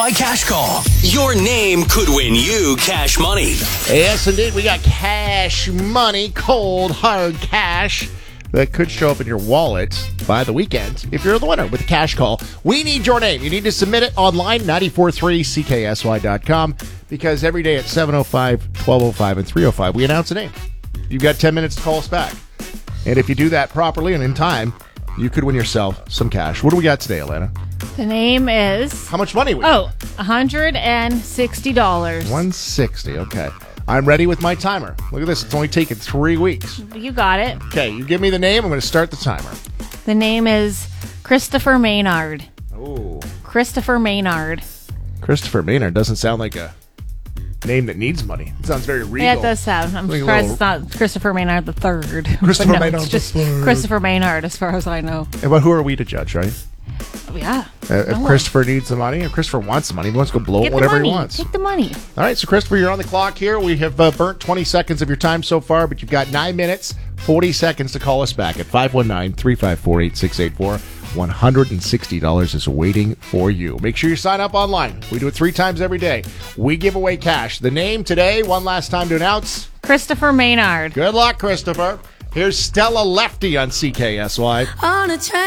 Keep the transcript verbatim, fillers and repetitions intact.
Y Cash Call. Your name could win you cash money. Yes, indeed. We got cash money, cold, hard cash that could show up in your wallet by the weekend if you're the winner with a cash call. We need your name. You need to submit it online, nine four three C K S Y dot com, because every day at seven oh five, twelve oh five, and three oh five, we announce a name. You've got ten minutes to call us back. And if you do that properly and in time, you could win yourself some cash. What do we got today, Atlanta? The name is... How much money we Oh, one hundred sixty dollars. one hundred sixty dollars, okay. I'm ready with my timer. Look at this. It's only taken three weeks. You got it. Okay, you give me the name. I'm going to start the timer. The name is Christopher Maynard. Oh. Christopher Maynard. Christopher Maynard doesn't sound like a name that needs money. It sounds very regal. Yeah, it does sound. I'm Like a surprised little- it's not Christopher Maynard the third. Christopher But no, Maynard it's just the third. Christopher Maynard, as far as I know. And but who are we to judge, right? Oh, yeah. Uh, if No one. Christopher needs the money, if Christopher wants the money, he wants to go blow Get it the whatever money. he wants. Take the money. All right, so Christopher, you're on the clock here. We have uh, burnt twenty seconds of your time so far, but you've got nine minutes, forty seconds to call us back at five one nine, three five four, eight six eight four. one hundred sixty dollars is waiting for you. Make sure you sign up online. We do it three times every day. We give away cash. The name today, one last time to announce. Christopher Maynard. Good luck, Christopher. Here's Stella Lefty on C K S Y. On a train.